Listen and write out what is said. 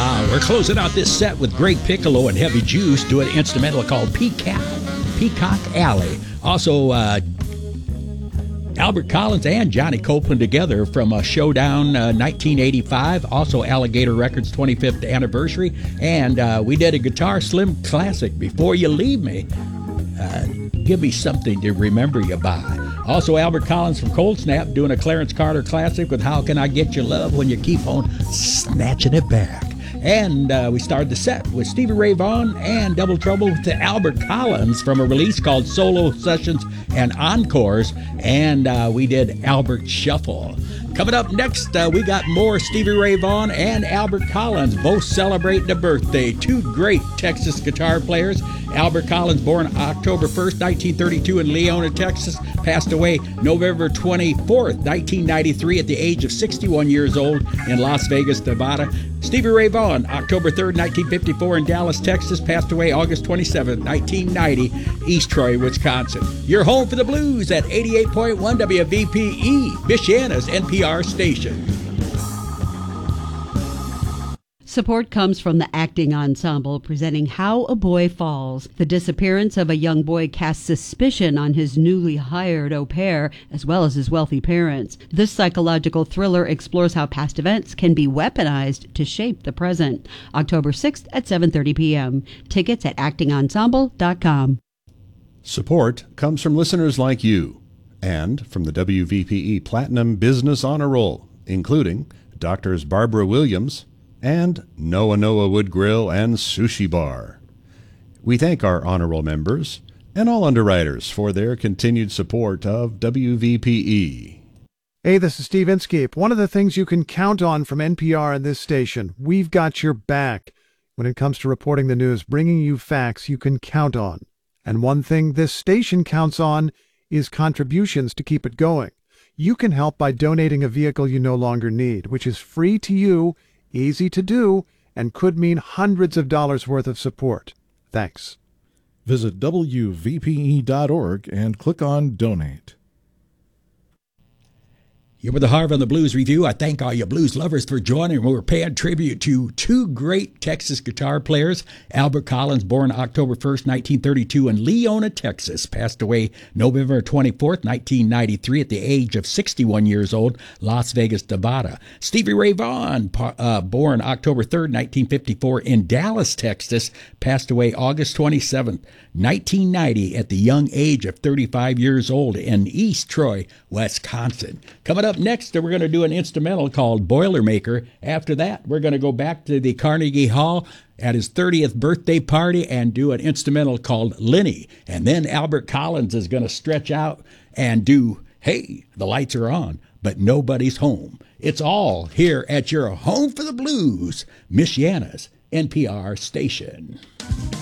We're closing out this set with Greg Piccolo and Heavy Juice doing an instrumental called Peacock Alley. Also, Albert Collins and Johnny Copeland together from Showdown 1985. Also, Alligator Records 25th anniversary. And we did a Guitar Slim classic, Before You Leave Me. Give me something to remember you by. Also, Albert Collins from Cold Snap doing a Clarence Carter classic with How Can I Get Your Love When You Keep On Snatching It Back. And we started the set with Stevie Ray Vaughan and Double Trouble with Albert Collins from a release called Solo Sessions and Encores. And we did Albert Shuffle. Coming up next, we got more Stevie Ray Vaughan and Albert Collins, both celebrating a birthday. Two great Texas guitar players. Albert Collins, born October 1st, 1932 in Leona, Texas, passed away November 24th, 1993 at the age of 61 years old in Las Vegas, Nevada. Stevie Ray Vaughan, October 3rd, 1954 in Dallas, Texas, passed away August 27th, 1990, East Troy, Wisconsin. You're home for the blues at 88.1 WVPE, Michiana's NPR station. Support comes from the Acting Ensemble presenting How a Boy Falls. The disappearance of a young boy casts suspicion on his newly hired au pair as well as his wealthy parents. This psychological thriller explores how past events can be weaponized to shape the present. October 6th at 7:30 p.m. Tickets at actingensemble.com. Support comes from listeners like you and from the WVPE Platinum Business Honor Roll, including Doctors Barbara Williams and Noah Wood Grill and Sushi Bar. We thank our honor roll members and all underwriters for their continued support of WVPE. Hey, this is Steve Inskeep. One of the things you can count on from NPR and this station, we've got your back. When it comes to reporting the news, bringing you facts you can count on. And one thing this station counts on is contributions to keep it going. You can help by donating a vehicle you no longer need, which is free to you, easy to do, and could mean hundreds of dollars worth of support. Thanks. Visit WVPE.org and click on Donate. Here with the Harv on the Blues Review. I thank all you blues lovers for joining. We're paying tribute to two great Texas guitar players. Albert Collins, born October 1st, 1932 in Leona, Texas, passed away November 24th, 1993 at the age of 61 years old, Las Vegas, Nevada. Stevie Ray Vaughan, born October 3rd, 1954 in Dallas, Texas, passed away August 27th, 1990 at the young age of 35 years old in East Troy, Wisconsin. Coming up next, we're going to do an instrumental called Boilermaker. After that, we're going to go back to the Carnegie Hall at his 30th birthday party and do an instrumental called Lenny. And then Albert Collins is going to stretch out and do, Hey, the Lights Are On, but Nobody's Home. It's all here at your Home for the Blues, Michiana's NPR station.